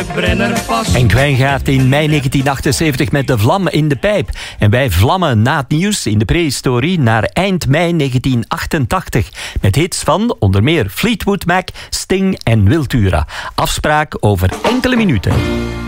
Brennerpas. En Quijn gaat in mei 1978 met de vlam in de pijp. En wij vlammen na het nieuws in de prehistorie naar eind mei 1988. Met hits van onder meer Fleetwood Mac, Sting en Wiltura. Afspraak over enkele minuten.